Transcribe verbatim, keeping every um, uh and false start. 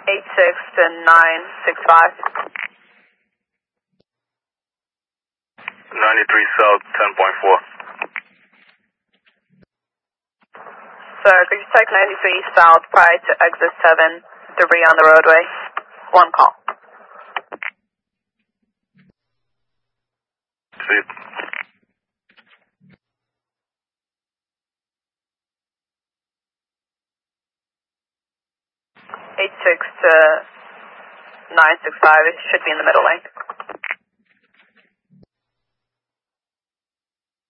eight six to nine six five. ninety-three South, ten point four. Sir, could you take ninety-three South prior to exit seven, debris on the roadway? One call. See. eight six to nine six five, it should be in the middle lane.